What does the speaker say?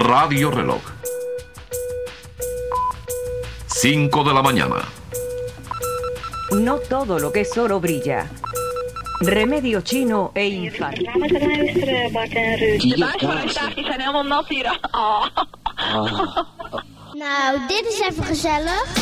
Radio Reloj. 5 de la mañana. No todo lo que es oro brilla. Remedio chino e infantil. Nou, dit is even gezellig.